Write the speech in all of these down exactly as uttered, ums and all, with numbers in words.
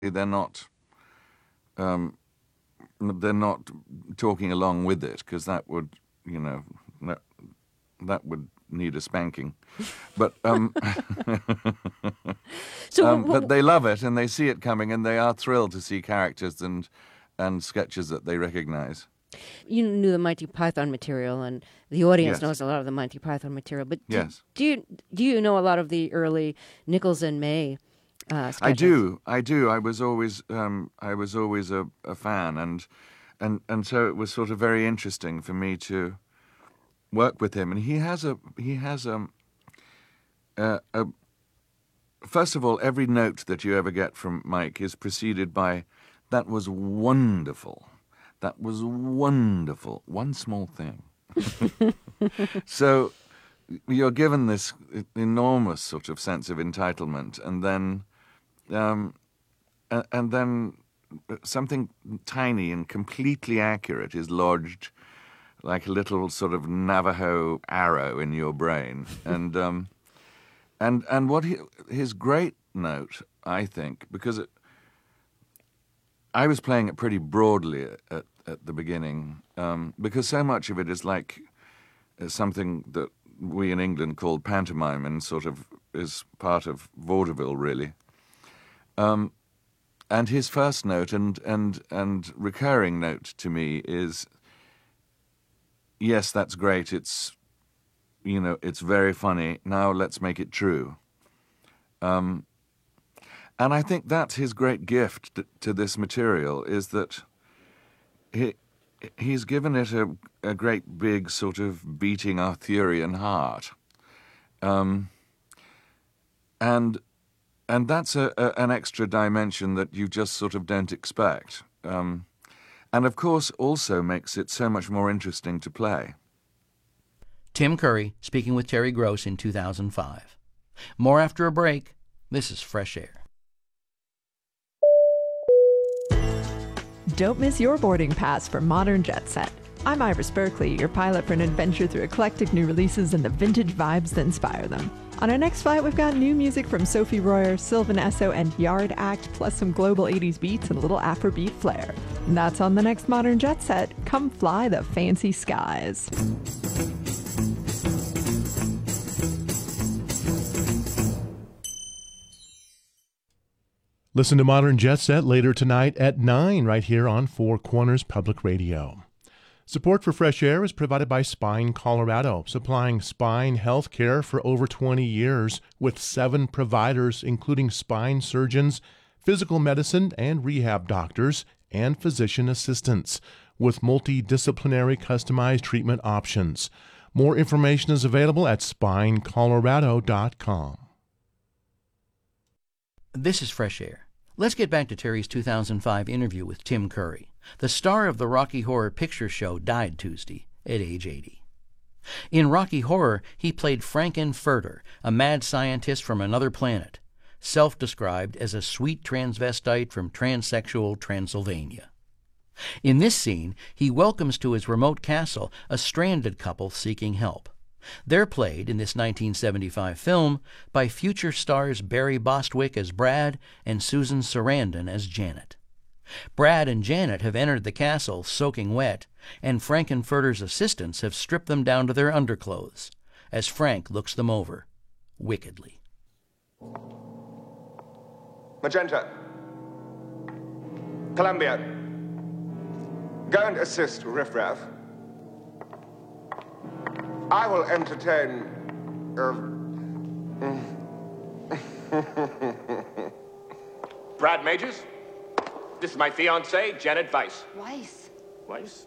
they're not um, they're not talking along with it, because that would, you know, that, that would need a spanking. But um, so, um, w- but they love it, and they see it coming, and they are thrilled to see characters and and sketches that they recognize. You knew the Monty Python material, and the audience Yes. knows a lot of the Monty Python material. But do, Yes. do you do you know a lot of the early Nichols and May uh, sketches? I do, I do. I was always, um, I was always a, a fan, and and and so it was sort of very interesting for me to work with him. And he has a, he has a, a, a first of all, every note that you ever get from Mike is preceded by, "That was wonderful. That was wonderful. One small thing." So you're given this enormous sort of sense of entitlement, and then, um, and, and then something tiny and completely accurate is lodged like a little sort of Navajo arrow in your brain, and um, and and what he, his great note, I think, because it, I was playing it pretty broadly at, at the beginning, um, because so much of it is like uh, something that we in England called pantomime, and sort of is part of vaudeville, really. Um, and his first note and, and, and recurring note to me is, yes, that's great, it's, you know, it's very funny, now let's make it true. Um, and I think that's his great gift to, to this material, is that he, he's given it a, a great big sort of beating Arthurian heart. Um, and and that's a, a, an extra dimension that you just sort of don't expect. Um, and of course also makes it so much more interesting to play. Tim Curry speaking with Terry Gross in two thousand five. More after a break. This is Fresh Air. Don't miss your boarding pass for Modern Jet Set. I'm Iris Berkeley, your pilot for an adventure through eclectic new releases and the vintage vibes that inspire them. On our next flight, we've got new music from Sophie Royer, Sylvan Esso, and Yard Act, plus some global eighties beats and a little Afrobeat flair. And that's on the next Modern Jet Set. Come fly the fancy skies. Listen to Modern Jet Set later tonight at nine right here on Four Corners Public Radio. Support for Fresh Air is provided by Spine Colorado, supplying spine health care for over twenty years with seven providers, including spine surgeons, physical medicine and rehab doctors, and physician assistants, with multidisciplinary customized treatment options. More information is available at spine colorado dot com. This is Fresh Air. Let's get back to Terry's two thousand five interview with Tim Curry. The star of the Rocky Horror Picture Show died Tuesday at age eighty. In Rocky Horror, he played Frank-N-Furter, a mad scientist from another planet, self-described as a sweet transvestite from transsexual Transylvania. In this scene, he welcomes to his remote castle a stranded couple seeking help. They're played in this nineteen seventy-five film by future stars Barry Bostwick as Brad and Susan Sarandon as Janet. Brad and Janet have entered the castle soaking wet, and Frank-N-Furter's assistants have stripped them down to their underclothes, as Frank looks them over, wickedly. Magenta. Columbia. Go and assist Riff Raff. I will entertain... Uh, Brad Majors. This is my fiancée, Janet Weiss. Weiss. Weiss?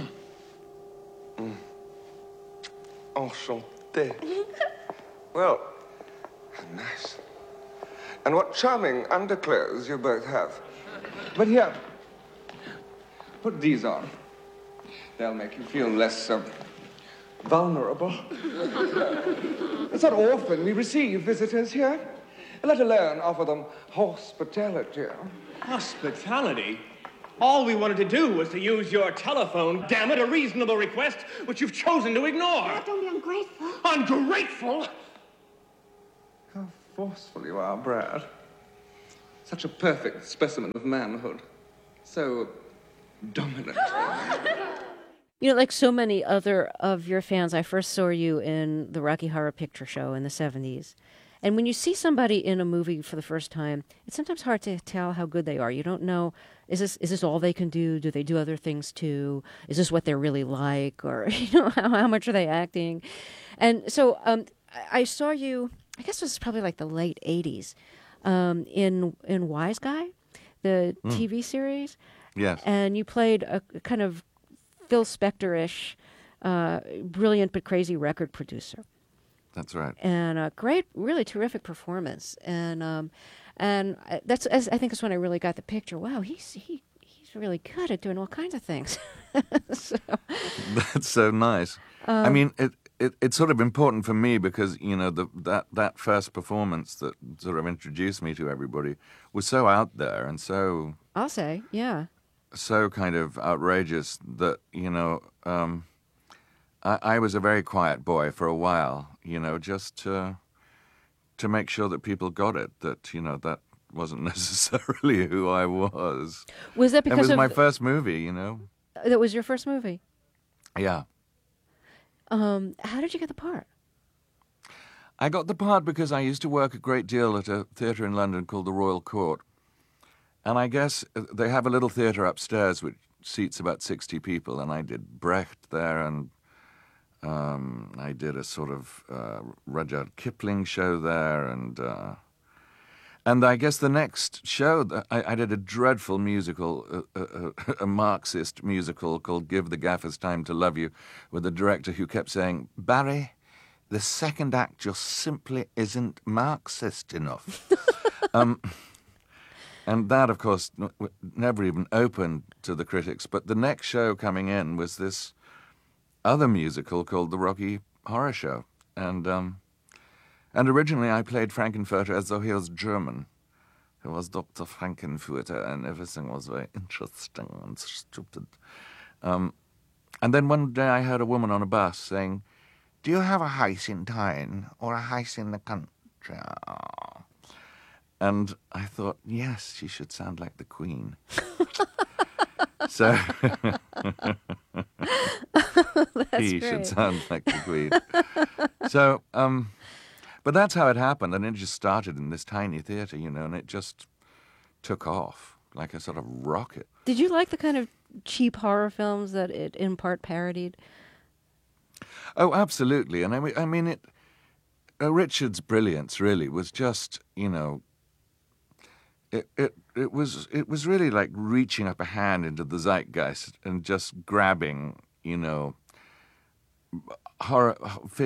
Enchanté. Well, nice. And what charming underclothes you both have. But here, put these on. They'll make you feel less um, vulnerable. It's not often we receive visitors here, let alone offer them hospitality. Hospitality? All we wanted to do was to use your telephone. Damn it, a reasonable request, which you've chosen to ignore. Dad, don't be ungrateful. Ungrateful? How forceful you are, Brad. Such a perfect specimen of manhood. So dominant. You know, like so many other of your fans, I first saw you in the Rocky Horror Picture Show in the seventies. And when you see somebody in a movie for the first time, it's sometimes hard to tell how good they are. You don't know, is this is this all they can do? Do they do other things too? Is this what they're really like? Or, you know, how, how much are they acting? And so um, I I saw you, I guess this was probably like the late eighties, um, in, in Wise Guy, the Mm. T V series. Yes. And you played a kind of Phil Spector-ish, uh, brilliant but crazy record producer. That's right. And a great, really terrific performance. And um, and I- that's as I think that's when I really got the picture. Wow, he's he he's really good at doing all kinds of things. So, That's so nice. I mean, it, it it's sort of important for me because, you know, the that, that first performance that sort of introduced me to everybody was so out there and so I'll say, yeah. so kind of outrageous that, you know, um, I, I was a very quiet boy for a while, you know, just to, to make sure that people got it, that, you know, that wasn't necessarily who I was. Was that It because was of my first movie, you know. that was your first movie? Yeah. Um, how did you get the part? I got the part because I used to work a great deal at a theatre in London called the Royal Court. And I guess uh, they have a little theatre upstairs which seats about sixty people, and I did Brecht there, and um, I did a sort of uh, Rudyard Kipling show there, and uh, and I guess the next show, th- I, I did a dreadful musical, uh, uh, a Marxist musical called Give the Gaffers Time to Love You, with a director who kept saying, Barry, the second act just simply isn't Marxist enough. um, And that, of course, n- w- never even opened to the critics. But the next show coming in was this other musical called The Rocky Horror Show. And um, and originally I played Frankenfurter as though he was German. He was Doctor Frankenfurter, and everything was very interesting and stupid. Um, and then one day I heard a woman on a bus saying, do you have a house in town or a house in the country? And I thought, yes, she should sound like the Queen. So he should great. sound like the Queen. So, um, but that's how it happened, and it just started in this tiny theatre, you know, and it just took off like a sort of rocket. Did you like the kind of cheap horror films that it in part parodied? Oh, absolutely, and I mean, I mean it. Uh, Richard's brilliance really was just, you know. It, it it was it was really like reaching up a hand into the zeitgeist and just grabbing, you know, horror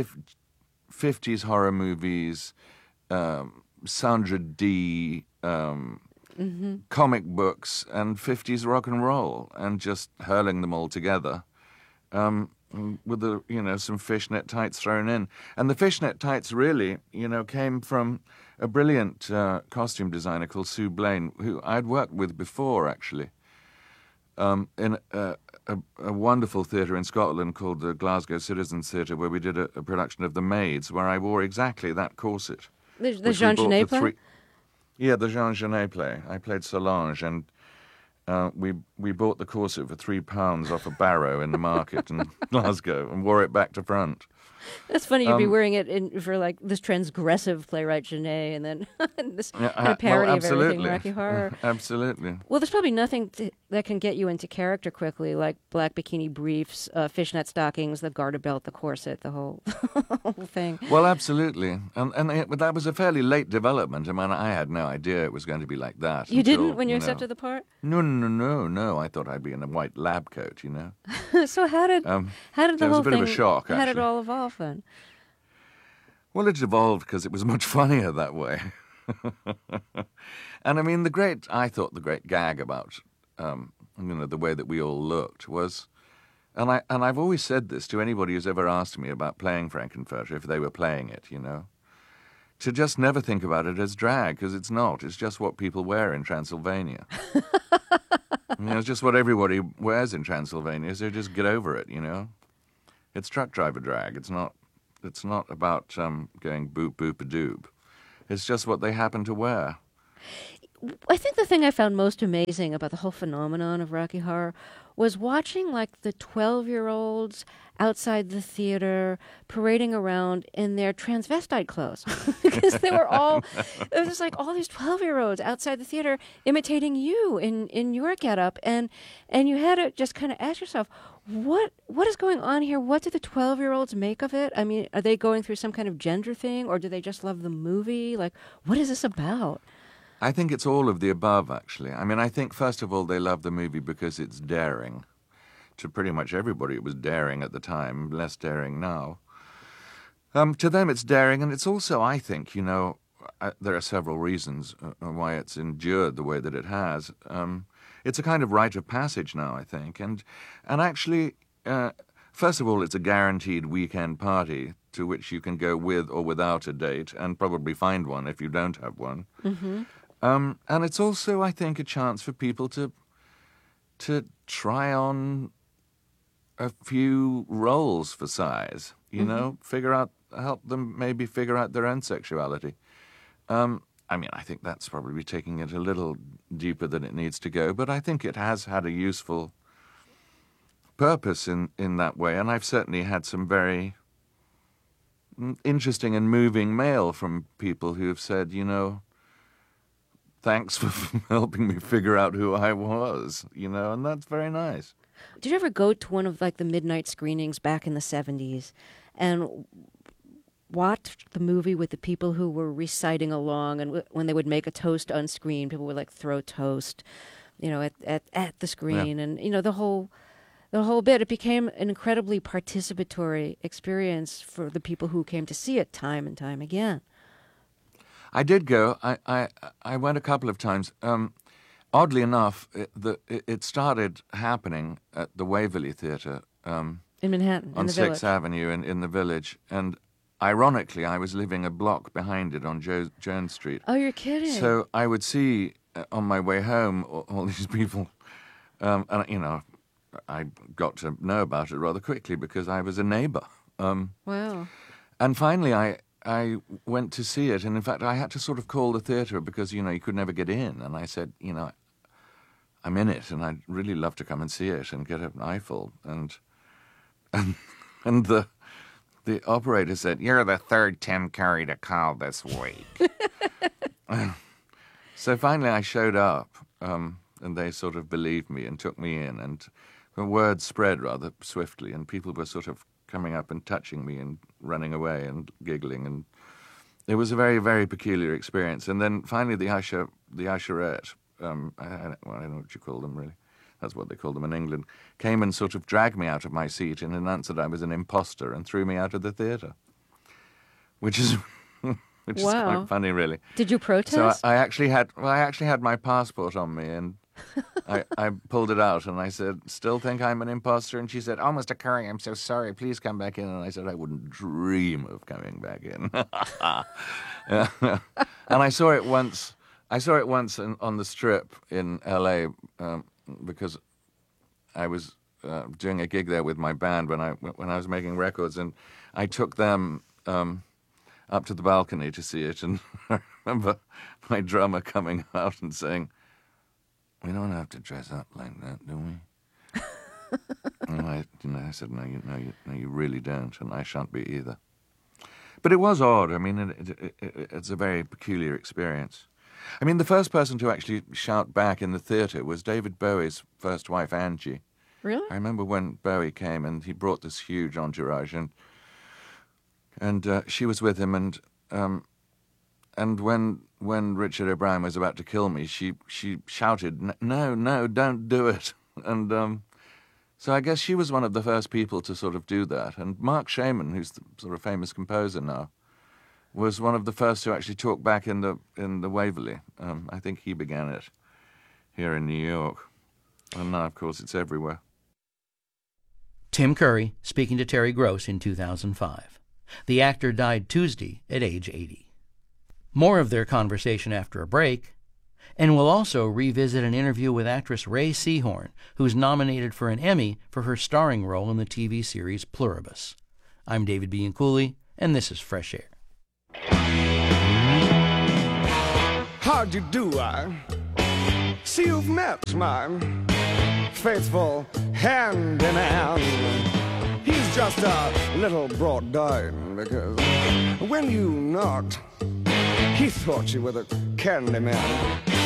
fifties horror movies, um, Sandra Dee, um, Mm-hmm. comic books, and fifties rock and roll, and just hurling them all together, um, with the you know some fishnet tights thrown in. And the fishnet tights really, you know, came from a brilliant uh, costume designer called Sue Blaine, who I'd worked with before, actually, um, in a, a, a wonderful theatre in Scotland called the Glasgow Citizens Theatre, where we did a, a production of The Maids, where I wore exactly that corset. The, the which we Jean bought Genet for play? three- Yeah, the Jean Genet play. I played Solange, and uh, we we bought the corset for three pounds off a barrow in the market in Glasgow and wore it back to front. That's funny. You'd be Um, wearing it in, for like this transgressive playwright Genet, and then this Yeah, kind of uh, parody well, of everything absolutely. Rocky Horror. Absolutely. Well, there's probably nothing to, that can get you into character quickly, like black bikini briefs, uh, fishnet stockings, the garter belt, the corset, the whole, whole thing. Well, absolutely. And and it, but that was a fairly late development. I mean, I had no idea it was going to be like that. You until, didn't when you, know- accepted the part. No, no, no, no, no. I thought I'd be in a white lab coat, you know. So how did Um, how did the it was whole a bit thing? of a shock, How did it actually. all evolve then? Well, it evolved because it was much funnier that way. And I mean, the great, I thought the great gag about, um, you know, the way that we all looked was, and I and I've always said this to anybody who's ever asked me about playing Frankenfurter, if they were playing it, you know, to just never think about it as drag, because it's not. It's just what people wear in Transylvania. You know, it's just what everybody wears in Transylvania, so just get over it, you know. It's truck driver drag. It's not. It's not about um, going boop boop a doob. It's just what they happen to wear. I think the thing I found most amazing about the whole phenomenon of Rocky Horror was watching like the twelve-year-olds outside the theater parading around in their transvestite clothes. Because they were all, it was just like all these twelve-year-olds outside the theater imitating you in, in your getup. And, and you had to just kind of ask yourself, what what is going on here? What do the twelve-year-olds make of it? I mean, are they going through some kind of gender thing, or do they just love the movie? Like, what is this about? I think it's all of the above, actually. I mean, I think, first of all, they love the movie because it's daring. To pretty much everybody, it was daring at the time, less daring now. Um, to them, it's daring, and it's also, I think, you know, uh, there are several reasons uh, why it's endured the way that it has. Um, it's a kind of rite of passage now, I think. And, and actually, uh, first of all, it's a guaranteed weekend party to which you can go with or without a date, and probably find one if you don't have one. Mm-hmm. Um, and it's also, I think, a chance for people to to try on a few roles for size, you mm-hmm. know, figure out, help them maybe figure out their own sexuality. Um, I mean, I think that's probably taking it a little deeper than it needs to go, but I think it has had a useful purpose in, in that way, and I've certainly had some very interesting and moving mail from people who have said, you know, thanks for helping me figure out who I was, you know, and that's very nice. Did you ever go to one of, like, the midnight screenings back in the seventies and watch the movie with the people who were reciting along, and w- when they would make a toast on screen, people would, like, throw toast, you know, at, at, at the screen, yeah. and, you know, the whole... The whole bit, it became an incredibly participatory experience for the people who came to see it time and time again. I did go. I I, I went a couple of times. Um, oddly enough, it, the, it started happening at the Waverly Theatre. Um, in Manhattan, on in the Sixth Village. Avenue in, in the Village. And ironically, I was living a block behind it on jo- Jones Street. Oh, you're kidding. So I would see, uh, on my way home, all, all these people, um, and, you know, I got to know about it rather quickly because I was a neighbor. Um, wow. And finally, I I went to see it, and in fact, I had to sort of call the theatre because, you know, you could never get in. And I said, you know, I'm in it, and I'd really love to come and see it and get an eyeful. And and and the the operator said, "You're the third Tim Curry to call this week." So finally, I showed up, um, and they sort of believed me and took me in, and the word spread rather swiftly, and people were sort of coming up and touching me and running away and giggling, and it was a very, very peculiar experience. And then finally the usher, the usherette, um, I, I, well, I don't know what you call them really, that's what they call them in England, came and sort of dragged me out of my seat and announced that I was an imposter and threw me out of the theatre, which is which wow. is quite funny, really. Did you protest? So I, I actually had, well, I actually had my passport on me, and I, I pulled it out, and I said, "Still think I'm an imposter?" And she said, "Oh, Mister Curry, I'm so sorry. Please come back in." And I said, "I wouldn't dream of coming back in." And I saw it once. I saw it once in, on the Strip in L A um, because I was uh, doing a gig there with my band when I when I was making records, and I took them um, up to the balcony to see it. And I remember my drummer coming out and saying, "We don't have to dress up like that, do we?" And I, you know, I said, no you, no, you, no, you really don't, and I shan't be either. But it was odd. I mean, it, it, it, it's a very peculiar experience. I mean, the first person to actually shout back in the theatre was David Bowie's first wife, Angie. Really? I remember when Bowie came, and he brought this huge entourage, and and uh, she was with him, and um, and when when Richard O'Brien was about to kill me, she she shouted, "No, no, don't do it!" And um, so I guess she was one of the first people to sort of do that. And Mark Shaman, who's the sort of famous composer now, was one of the first to actually talk back in the in the Waverly. Um, I think he began it here in New York, and now, of course, it's everywhere. Tim Curry speaking to Terry Gross in two thousand five. The actor died Tuesday at age eighty. More of their conversation after a break, and we'll also revisit an interview with actress Rhea Seehorn, who's nominated for an Emmy for her starring role in the T V series Pluribus. I'm David Bianculli, and this is Fresh Air. Hi, how'd you do? I see you've met my faithful handyman. He's just a little brought down because when you knocked, he thought you were the candy man.